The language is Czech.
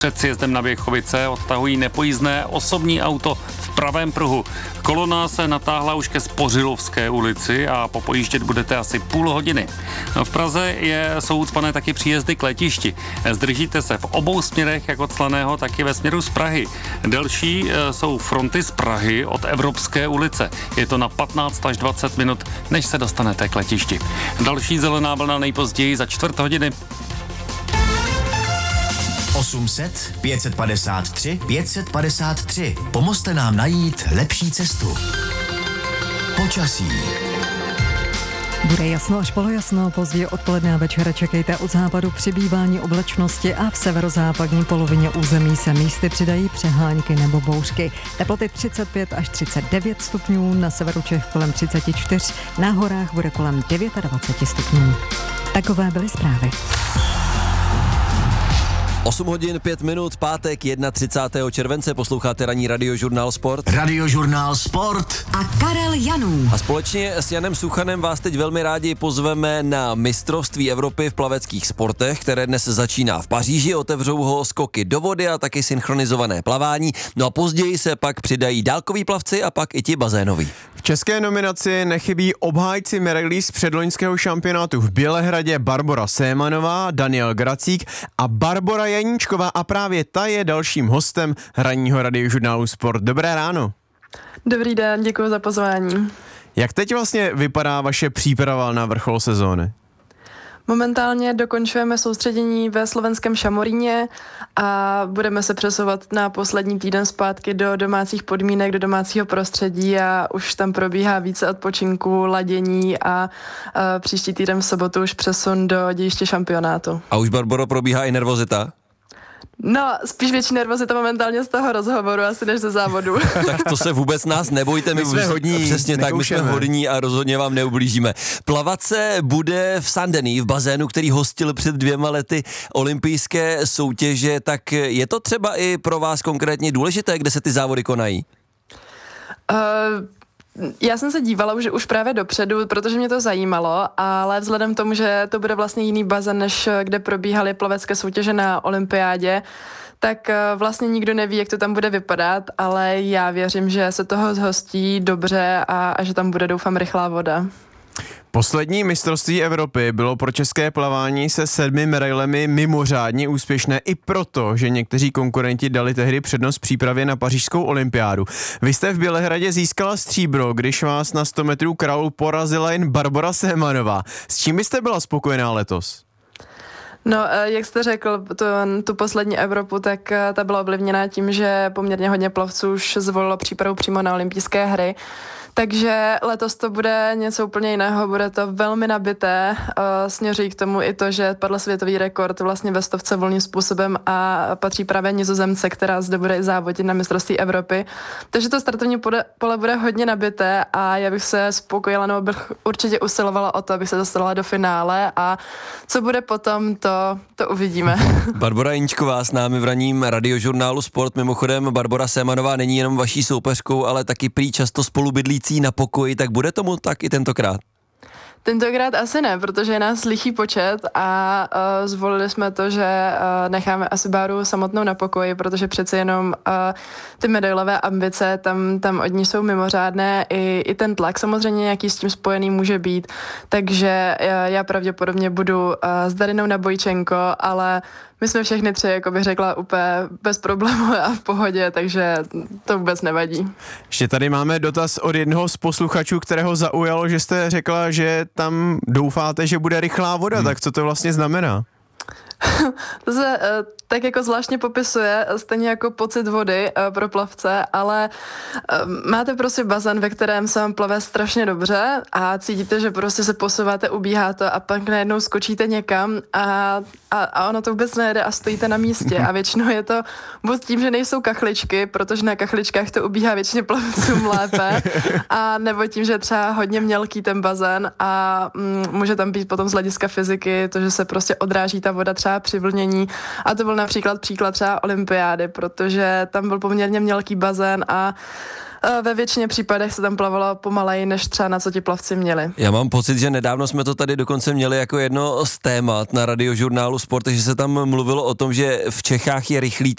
Před sjezdem na Věchovice odtahují nepojízdné osobní auto v pravém pruhu. Kolona se natáhla už ke Spořilovské ulici a popojíždět budete asi půl hodiny. V Praze jsou ucpané taky příjezdy k letišti. Zdržíte se v obou směrech, jak od Slaného, tak i ve směru z Prahy. Delší jsou fronty z Prahy od Evropské ulice. Je to na 15 až 20 minut, než se dostanete k letišti. Další zelená vlna nejpozději za čtvrt hodiny. 800 553 553. Pomozte nám najít lepší cestu. Počasí. Bude jasno až polojasno, později odpoledne a večera čekejte od západu přibývání oblačnosti a v severozápadní polovině území se místy přidají přehánky nebo bouřky. Teploty 35 až 39 stupňů, na severu Čech kolem 34, na horách bude kolem 29 stupňů. Takové byly zprávy. 8 hodin 5 minut, pátek 31. července, posloucháte ranní Radiožurnál Sport. Radiožurnál Sport A Karel Janů. A společně s Janem Suchanem vás teď velmi rádi pozveme na mistrovství Evropy v plaveckých sportech, které dnes začíná v Paříži, otevřou ho skoky do vody a taky synchronizované plavání, no a později se pak přidají dálkoví plavci a pak i ti bazénoví. V české nominaci nechybí obhájci medailí z předloňského šampionátu v Bělehradě Barbora Sémanová, Daniel Gracík a Barbora Janíčková a právě ta je dalším hostem ranního Radiožurnálu Sport. Dobré ráno. Dobrý den, děkuji za pozvání. Jak teď vlastně vypadá vaše příprava na vrchol sezóny? Momentálně dokončujeme soustředění ve slovenském Šamoríně a budeme se přesouvat na poslední týden zpátky do domácích podmínek, do domácího prostředí a už tam probíhá více odpočinku, ladění a příští týden v sobotu už přesun do dějiště šampionátu. A už, Barboro, probíhá i nervozita? No, spíš větší nervozita momentálně z toho rozhovoru asi než ze závodu. Tak to se vůbec nás nebojte, my jsme hodní. Přesně tak, my jsme hodní a rozhodně vám neublížíme. Plavat se bude v Saint-Denis, v bazénu, který hostil před 2 lety olympijské soutěže, tak je to třeba i pro vás konkrétně důležité, kde se ty závody konají? Já jsem se dívala už právě dopředu, protože mě to zajímalo, ale vzhledem k tomu, že to bude vlastně jiný bazén, než kde probíhaly plavecké soutěže na olympiádě, tak vlastně nikdo neví, jak to tam bude vypadat, ale já věřím, že se toho zhostí dobře a že tam bude, doufám, rychlá voda. Poslední mistrovství Evropy bylo pro české plavání se 7 medailemi mimořádně úspěšné i proto, že někteří konkurenti dali tehdy přednost přípravě na pařížskou olympiádu. Vy jste v Bělehradě získala stříbro, když vás na 100 metrů kraulu porazila jen Barbora Sémanová. S čím byste byla spokojená letos? No, jak jste řekl, tu poslední Evropu, tak ta byla ovlivněná tím, že poměrně hodně plavců už zvolilo přípravu přímo na olympijské hry. Takže letos to bude něco úplně jiného, bude to velmi nabité, směřují k tomu i to, že padl světový rekord vlastně ve stovce volným způsobem a patří právě Nizozemce, která zde bude i závodit na mistrovství Evropy. Takže to startovní pole bude hodně nabité a já bych se spokojila, nebo bych určitě usilovala o to, abych se dostala do finále a co bude potom, to uvidíme. Barbora Janíčková s námi v ranním Radiožurnálu Sport. Mimochodem, Barbora Sémanová není jenom vaší soupeřkou, ale taky prý často spolubydlící na pokoji, tak bude tomu tak i tentokrát? Tentokrát asi ne, protože je nás lichý počet a zvolili jsme to, že necháme asi Báru samotnou na pokoji, protože přece jenom ty medailové ambice tam od ní jsou mimořádné, i ten tlak samozřejmě nějaký s tím spojený může být, takže já pravděpodobně budu s Darinou Nabojčenko, ale my jsme všechny tři, jako bych řekla, úplně bez problémů a v pohodě, takže to vůbec nevadí. Ještě tady máme dotaz od jednoho z posluchačů, kterého zaujalo, že jste řekla, že tam doufáte, že bude rychlá voda, tak co to vlastně znamená? To se tak jako zvláštně popisuje, stejně jako pocit vody pro plavce, ale máte prostě bazén, ve kterém se vám plave strašně dobře a cítíte, že prostě se posouváte, ubíhá to a pak najednou skočíte někam a ono to vůbec nejde a stojíte na místě a většinou je to buď tím, že nejsou kachličky, protože na kachličkách to ubíhá většině plavcům lépe, a nebo tím, že je třeba hodně mělký ten bazén a může tam být potom z hlediska fyziky to, že se prostě odráží ta voda třeba při vlnění a to byl například příklad třeba olympiády, protože tam byl poměrně mělký bazén a Ve většině případech se tam plavalo pomaleji, než třeba na co ti plavci měli. Já mám pocit, že nedávno jsme to tady dokonce měli jako jedno z témat na Radiožurnálu Sport, že se tam mluvilo o tom, že v Čechách je rychlý